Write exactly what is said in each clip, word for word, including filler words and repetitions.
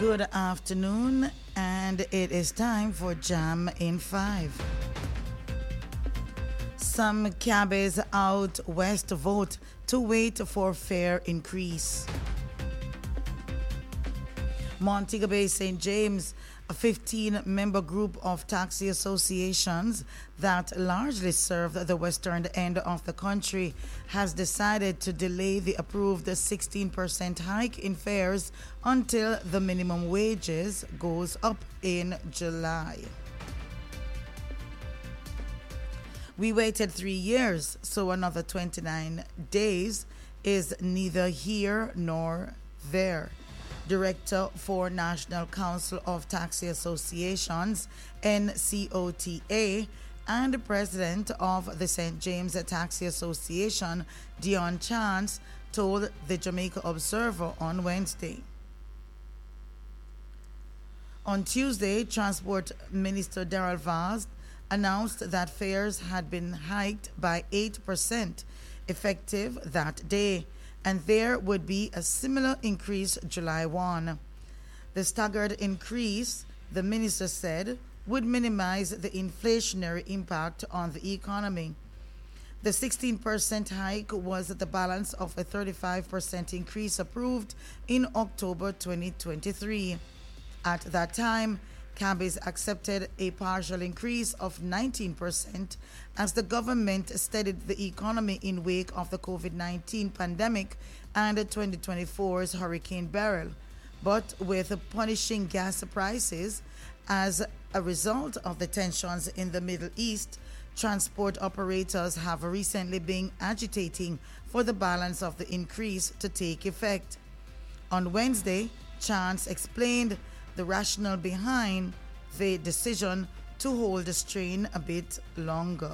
Good afternoon, and it is time for Jam in five. Some cabbies out west vote to wait for fare increase. Montego Bay Saint James, a fifteen-member group of taxi associations that largely serve the western end of the country, has decided to delay the approved sixteen percent hike in fares until the minimum wages goes up in July. We waited three years, so another twenty-nine days is neither here nor there. Director for National Council of Taxi Associations, N C O T A, and President of the Saint James Taxi Association, Dion Chance, told the Jamaica Observer on Wednesday. On Tuesday, Transport Minister Darrell Vaz announced that fares had been hiked by eight percent effective that day, and there would be a similar increase July first. The staggered increase, the minister said, would minimize the inflationary impact on the economy. The sixteen percent hike was the balance of a thirty-five percent increase approved in October twenty twenty-three. At that time, cabbies accepted a partial increase of nineteen percent as the government steadied the economy in wake of the COVID nineteen pandemic and twenty twenty-four's Hurricane Beryl. But with punishing gas prices as a result of the tensions in the Middle East, transport operators have recently been agitating for the balance of the increase to take effect. On Wednesday, Chance explained the rationale behind the decision to hold the strain a bit longer.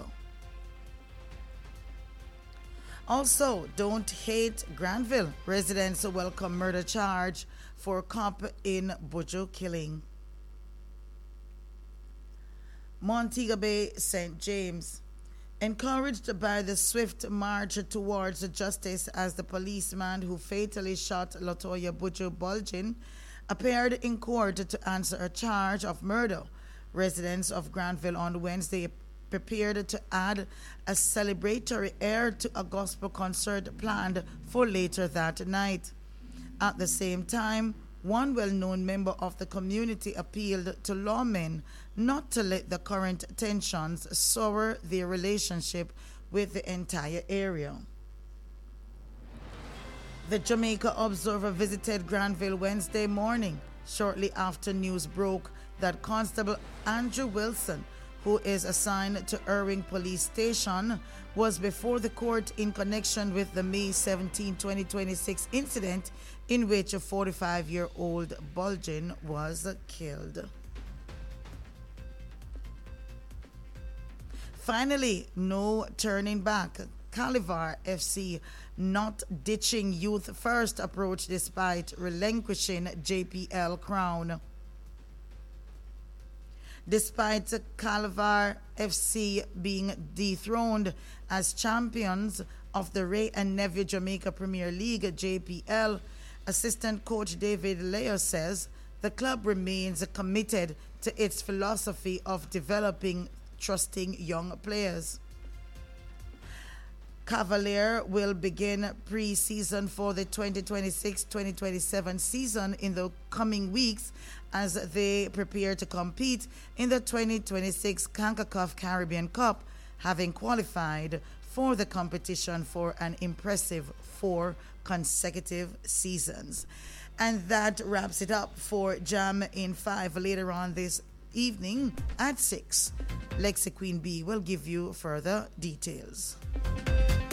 Also, don't hate Granville. Residents welcome murder charge for cop in Buju killing. Montego Bay Saint James. Encouraged by the swift march towards justice as the policeman who fatally shot Latoya Buju Bulgin appeared in court to answer a charge of murder, residents of Granville on Wednesday prepared to add a celebratory air to a gospel concert planned for later that night. At the same time, one well-known member of the community appealed to lawmen not to let the current tensions sour their relationship with the entire area. The Jamaica Observer visited Granville Wednesday morning, shortly after news broke that Constable Andrew Wilson, who is assigned to Irving Police Station, was before the court in connection with the May seventeenth, twenty twenty-six incident in which a forty-five-year-old Bulgin was killed. Finally, no turning back. Calabar F C not ditching youth first approach despite relinquishing J P L crown. Despite Calabar F C being dethroned as champions of the Ray and Nephew Jamaica Premier League J P L, assistant coach David Layer says the club remains committed to its philosophy of developing trusting young players. Cavalier will begin pre-season for the twenty twenty-six twenty twenty-seven season in the coming weeks as they prepare to compete in the twenty twenty-six CONCACAF Caribbean Cup, having qualified for the competition for an impressive four consecutive seasons. And that wraps it up for Jam in five. Later on this evening at six, Lexi Queen B will give you further details.